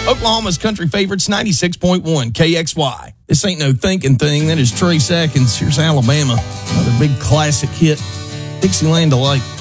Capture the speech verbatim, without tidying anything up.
Oklahoma's country favorites, ninety-six point one K X Y. This ain't no thinking thing. That is Trey Seconds. Here's Alabama. Another big classic hit. Dixieland Delight.